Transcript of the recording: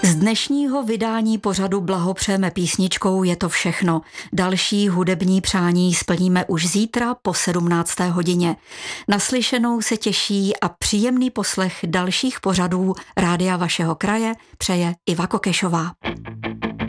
Z dnešního vydání pořadu blahopřejeme písničkou, je to všechno. Další hudební přání splníme už zítra po 17. hodině. Naslyšenou se těší a příjemný poslech dalších pořadů Rádia vašeho kraje přeje Iva Kokešová.